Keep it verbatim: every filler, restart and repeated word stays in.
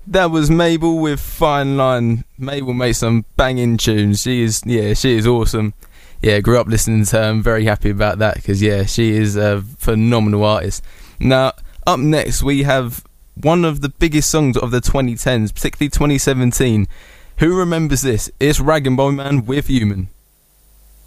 That was Mabel with Fine Line. Mabel makes some banging tunes. She is, yeah, she is awesome. Yeah, grew up listening to her. I'm very happy about that because, yeah, she is a phenomenal artist. Now, up next, we have one of the biggest songs of the twenty tens, particularly twenty seventeen. Who remembers this? It's Rag and Bone Man with Human.